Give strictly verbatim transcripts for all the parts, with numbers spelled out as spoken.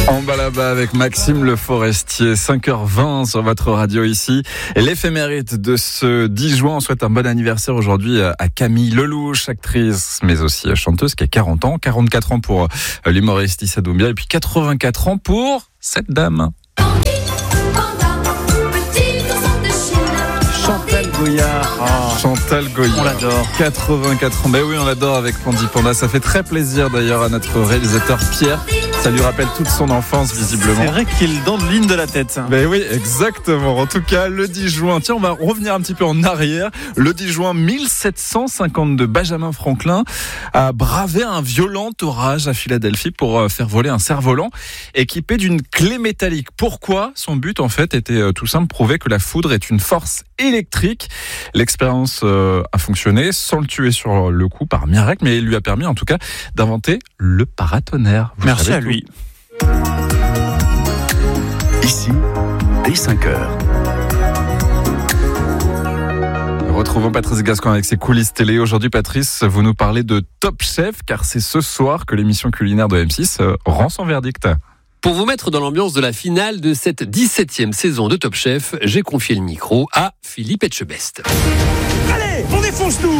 En bas là-bas avec Maxime Le Forestier, cinq heures vingt sur votre radio ici. Et l'éphéméride de ce dix juin, on souhaite un bon anniversaire aujourd'hui à Camille Lelouch, actrice, mais aussi chanteuse qui a quarante ans. quarante-quatre ans pour l'humoriste Issa Doumbia et puis quatre-vingt-quatre ans pour cette dame. Chantal Goya. Oh, Chantal Goya. On l'adore. quatre-vingt-quatre ans. Ben oui, on l'adore avec Pandi Panda. Ça fait très plaisir d'ailleurs à notre réalisateur Pierre. Ça lui rappelle toute son enfance visiblement. C'est vrai qu'il dandine de la tête. Ben oui, exactement. En tout cas, le dix juin. Tiens, on va revenir un petit peu en arrière. Le dix juin mille sept cent cinquante-deux, Benjamin Franklin a bravé un violent orage à Philadelphie pour faire voler un cerf-volant équipé d'une clé métallique. Pourquoi ? Son but, en fait, était tout simple, prouver que la foudre est une force électrique. L'expérience euh, a fonctionné sans le tuer sur le coup par miracle, mais il lui a permis en tout cas d'inventer le paratonnerre. Vous Merci à tout. lui. Ici, dès cinq heures. Retrouvons Patrice Gascoigne avec ses coulisses télé. Aujourd'hui, Patrice, vous nous parlez de Top Chef, car c'est ce soir que l'émission culinaire de M six euh, rend son verdict. Pour vous mettre dans l'ambiance de la finale de cette dix-septième saison de Top Chef, j'ai confié le micro à Philippe Etchebest. Allez, on défonce tout!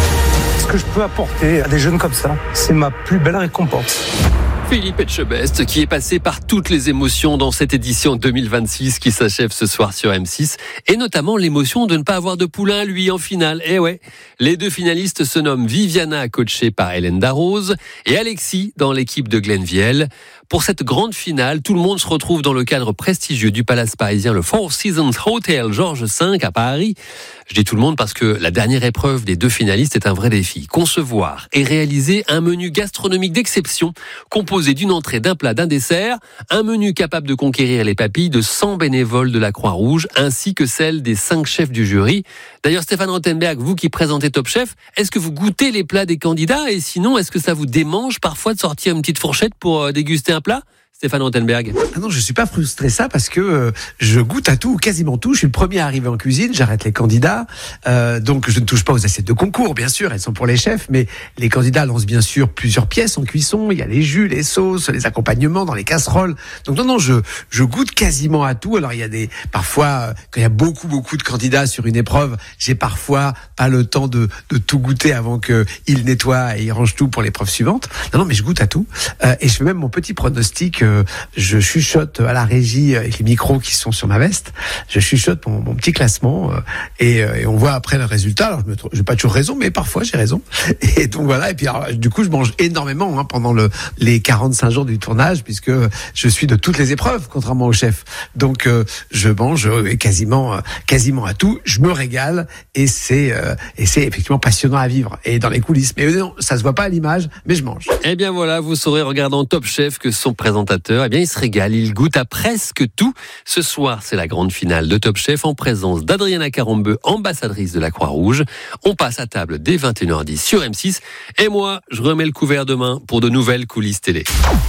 Ce que je peux apporter à des jeunes comme ça, c'est ma plus belle récompense. Philippe Etchebest, qui est passé par toutes les émotions dans cette édition deux mille vingt-six qui s'achève ce soir sur M six, et notamment l'émotion de ne pas avoir de poulain, lui, en finale. Eh ouais, les deux finalistes se nomment Viviana, coachée par Hélène Darroze, et Alexis, dans l'équipe de Glenn Viel. Pour cette grande finale, tout le monde se retrouve dans le cadre prestigieux du palace parisien, le Four Seasons Hotel Georges cinq à Paris. Je dis tout le monde parce que la dernière épreuve des deux finalistes est un vrai défi. Concevoir et réaliser un menu gastronomique d'exception, composé d'une entrée, d'un plat, d'un dessert, un menu capable de conquérir les papilles de cent bénévoles de la Croix-Rouge, ainsi que celles des cinq chefs du jury. D'ailleurs, Stéphane Rothenberg, vous qui présentez Top Chef, est-ce que vous goûtez les plats des candidats ? Et sinon, est-ce que ça vous démange parfois de sortir une petite fourchette pour déguster un plat ? Stéphane Rothenberg. Ah non, je suis pas frustré ça parce que euh, je goûte à tout, quasiment tout. Je suis le premier à arriver en cuisine, j'arrête les candidats. Euh, donc je ne touche pas aux assiettes de concours, bien sûr, elles sont pour les chefs, mais les candidats lancent bien sûr plusieurs pièces en cuisson. Il y a les jus, les sauces, les accompagnements dans les casseroles. Donc non, non, je je goûte quasiment à tout. Alors il y a des parfois quand il y a beaucoup beaucoup de candidats sur une épreuve, j'ai parfois pas le temps de de tout goûter avant que ils nettoient et ils rangent tout pour l'épreuve suivante. Non, non, mais je goûte à tout euh, et je fais même mon petit pronostic. Je chuchote à la régie avec les micros qui sont sur ma veste. Je chuchote mon, mon petit classement et, et on voit après le résultat. Alors je n'ai pas toujours raison, mais parfois j'ai raison. Et donc voilà. Et puis alors, du coup, je mange énormément hein, pendant le, les quarante-cinq jours du tournage, puisque je suis de toutes les épreuves, contrairement au chef. Donc euh, je mange quasiment, quasiment à tout. Je me régale et c'est euh, et c'est effectivement passionnant à vivre. Et dans les coulisses, mais non, ça se voit pas à l'image, mais je mange. Eh bien voilà, vous saurez regardant Top Chef que son présentateur eh bien, il se régale, il goûte à presque tout. Ce soir, c'est la grande finale de Top Chef en présence d'Adriana Carambeu, ambassadrice de la Croix-Rouge. On passe à table dès vingt et une heures dix sur M six. Et moi, je remets le couvert demain pour de nouvelles coulisses télé.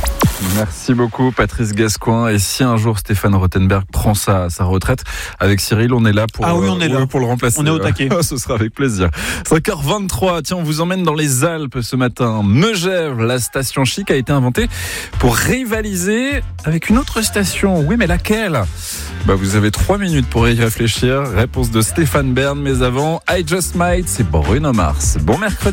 Merci beaucoup Patrice Gascoigne. Et si un jour Stéphane Rothenberg prend sa, sa retraite, avec Cyril, on est là pour, ah oui, on est là. pour le remplacer. On est au taquet. Ce sera avec plaisir. cinq heures vingt-trois, tiens, on vous emmène dans les Alpes ce matin. Megève, la station chic a été inventée pour rivaliser avec une autre station. Oui, mais laquelle ? Bah, vous avez trois minutes pour y réfléchir. Réponse de Stéphane Bern, mais avant, I Just Might, c'est Bruno Mars. Bon mercredi.